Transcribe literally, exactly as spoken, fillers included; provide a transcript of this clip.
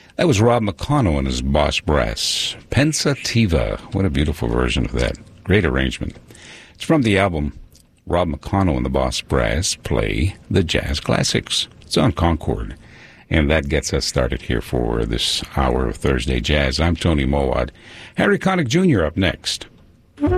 That was Rob McConnell and his Boss Brass. Pensativa. What a beautiful version of that. Great arrangement. It's from the album Rob McConnell and the Boss Brass Play the Jazz Classics. It's on Concord. And that gets us started here for this hour of Thursday Jazz. I'm Tony Mowat. Harry Connick Junior up next.